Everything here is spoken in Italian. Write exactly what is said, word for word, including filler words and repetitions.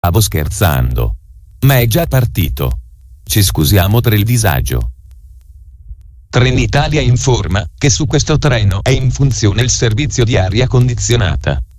Stavo scherzando. Ma è già partito. Ci scusiamo per il disagio. Trenitalia informa che su questo treno è in funzione il servizio di aria condizionata.